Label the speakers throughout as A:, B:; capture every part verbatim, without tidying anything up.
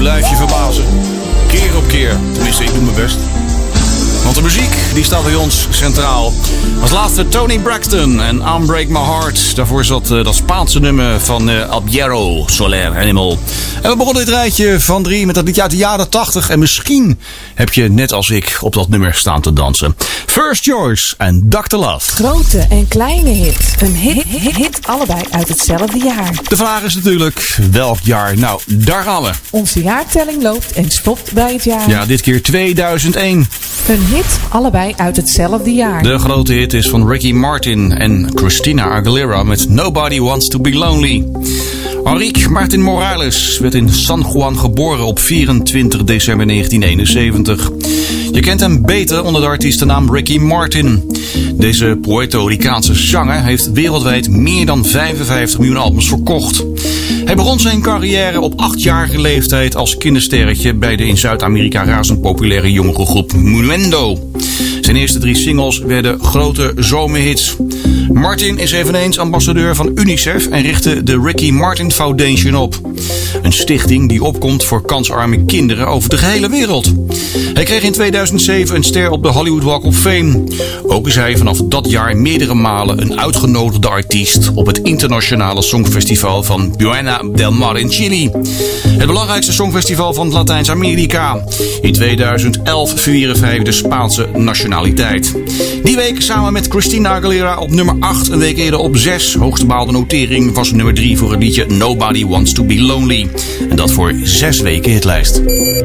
A: blijf je verbazen. Keer op keer. Tenminste, ik doe mijn best. Want de muziek, die staat bij ons centraal. Als laatste Tony Braxton en Unbreak My Heart. Daarvoor zat uh, dat Spaanse nummer van uh, Albiero, Soler Animal. En we begonnen dit rijtje van drie met dat liedje uit de jaren tachtig. En misschien heb je net als ik op dat nummer staan te dansen. First Choice en doctor Love.
B: Grote en kleine hit. Een hit, hit, hit allebei uit hetzelfde jaar.
A: De vraag is natuurlijk, welk jaar? Nou, daar gaan we.
B: Onze jaartelling loopt en stopt bij het jaar.
A: Ja, dit keer tweeduizend één.
B: Een hit, allebei uit hetzelfde jaar.
A: De grote hit is van Ricky Martin en Christina Aguilera met Nobody Wants to Be Lonely. Enrique Martin Morales werd in San Juan geboren op vierentwintig december negentien eenenzeventig. Je kent hem beter onder de artiestennaam Ricky Martin. Deze Puerto Ricaanse zanger heeft wereldwijd meer dan vijfenvijftig miljoen albums verkocht. Hij begon zijn carrière op achtjarige leeftijd als kindersterretje bij de in Zuid-Amerika razend populaire jongerengroep Mundo. Zijn eerste drie singles werden grote zomerhits. Martin is eveneens ambassadeur van UNICEF en richtte de Ricky Martin Foundation op. Een stichting die opkomt voor kansarme kinderen over de gehele wereld. Hij kreeg in tweeduizend zeven een ster op de Hollywood Walk of Fame. Ook is hij vanaf dat jaar meerdere malen een uitgenodigde artiest op het internationale songfestival van Buena del Mar in Chili. Het belangrijkste songfestival van Latijns-Amerika. In tweeduizend elf verwierf hij de Spaanse nationaliteit. Die week samen met Christina Aguilera op nummer acht, een week eerder op zes. Hoogste behaalde notering was nummer drie voor het liedje Nobody Wants to Be Lonely. En dat voor zes weken hitlijst.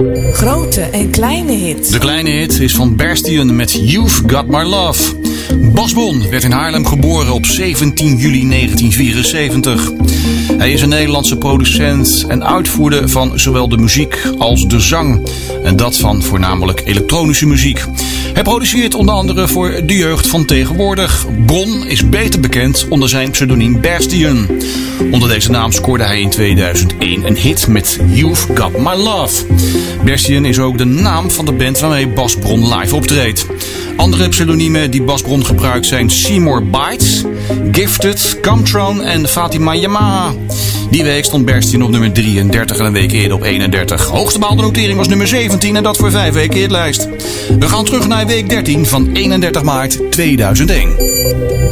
B: Grote en kleine hit.
A: De kleine hit is van Bastien met You've Got My Love. Bas Bon werd in Haarlem geboren op zeventien juli negentien vierenzeventig. Hij is een Nederlandse producent en uitvoerder van zowel de muziek als de zang. En dat van voornamelijk elektronische muziek. Hij produceert onder andere voor de jeugd van tegenwoordig. Bon is beter bekend onder zijn pseudoniem Bastien. Onder deze naam scoorde hij in tweeduizend één een hit met You've Got My Love. Bastien is ook de naam van de band waarmee Bas Bron live optreedt. Andere pseudoniemen die Bas Bron gebruikt zijn Seymour Bites, Gifted, Comtron en Fatima Yamaha. Die week stond Bastien op nummer drieëndertig en een week eerder op eenendertig. Hoogste behaalde notering was nummer zeventien en dat voor vijf weken hitlijst. We gaan terug naar week dertien van eenendertig maart tweeduizend één.